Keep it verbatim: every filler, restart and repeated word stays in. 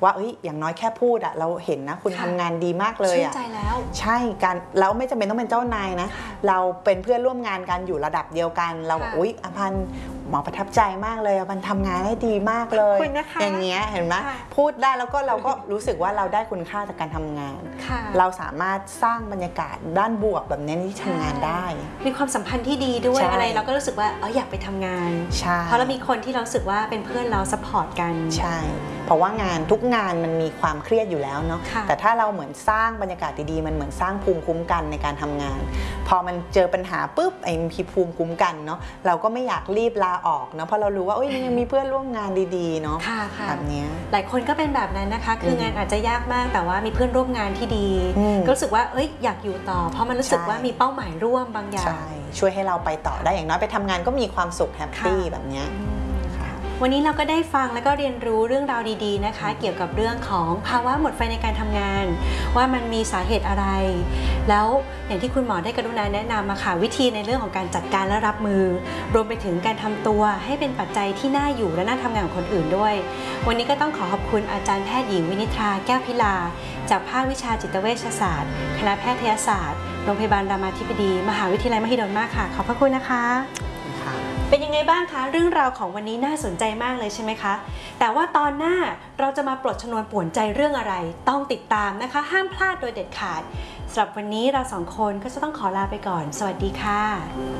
ว่าเอ้ยอย่างน้อยแค่พูดอะเราเห็นนะคุณทำงานดีมากเลยอะชื่นใจแล้วใช่การแล้วไม่จำเป็นต้องเป็นเจ้านายนะเราเป็นเพื่อนร่วมงานกันอยู่ระดับเดียวกันเราอุ๊ยอภันหมอประทับใจมากเลยอภันทำงานได้ดีมากเลยอย่างเงี้ยเห็นไหมพูดได้แล้วก็เราก็รู้สึกว่าเราได้คุณค่าจากการทำงานเราสามารถสร้างบรรยากาศด้านบวกแบบนี้ที่ทำงานได้มีความสัมพันธ์ที่ดีด้วยอะไรเราก็รู้สึกว่าเอออยากไปทำงานเพราะเรามีคนที่เราสึกว่าเป็นเพื่อนเราซัพพอร์ตกันใช่เพราะว่างานทุกงานมันมีความเครียดอยู่แล้วเนาะแต่ถ้าเราเหมือนสร้างบรรยากาศดีๆมันเหมือนสร้างภูมิคุ้มกันในการทำงานพอมันเจอปัญหาปุ๊บไอ้มีภูมิคุ้มกันเนาะเราก็ไม่อยากรีบลาออกเนาะเพราะเรารู้ว่ามันยังมีเพื่อนร่วมงานดีๆเนาะแบบนี้หลายคนก็เป็นแบบนั้นนะคะคืองานอาจจะยากมากแต่ว่ามีเพื่อนร่วมงานที่ดีก็รู้สึกว่าเอ้ยอยากอยู่ต่อเพราะมันรู้สึกว่ามีเป้าหมายร่วมบางอย่างช่วยให้เราไปต่อได้อย่างน้อยไปทำงานก็มีความสุขแฮปปี้แบบนี้วันนี้เราก็ได้ฟังและก็เรียนรู้เรื่องราวดีๆนะคะเกี่ยวกับเรื่องของภาวะหมดไฟในการทำงานว่ามันมีสาเหตุอะไรแล้วอย่างที่คุณหมอได้กรุณาแนะนำมาค่ะวิธีในเรื่องของการจัดการและรับมือรวมไปถึงการทำตัวให้เป็นปัจจัยที่น่าอยู่และน่าทำงานของคนอื่นด้วยวันนี้ก็ต้องขอขอบคุณอาจารย์แพทย์หญิงวินิธาแก้วพิลาจากภาควิชาจิตเวชศาสตร์คณะแพทยศาสตร์โรงพยาบาลรามาธิบดีมหาวิทยาลัยมหิดลมากค่ะขอบพระคุณนะคะเป็นยังไงบ้างคะเรื่องราวของวันนี้น่าสนใจมากเลยใช่ไหมคะแต่ว่าตอนหน้าเราจะมาปลดชนวนป่วนใจเรื่องอะไรต้องติดตามนะคะห้ามพลาดโดยเด็ดขาดสำหรับวันนี้เราสองคนก็จะต้องขอลาไปก่อนสวัสดีค่ะ